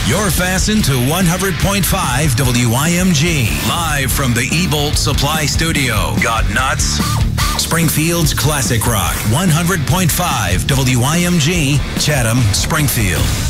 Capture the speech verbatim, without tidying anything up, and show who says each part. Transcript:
Speaker 1: You're fastened to one hundred point five W I M G. Live from the E-Bolt Supply Studio. Got nuts? Springfield's Classic Rock. one hundred point five W I M G, Chatham, Springfield.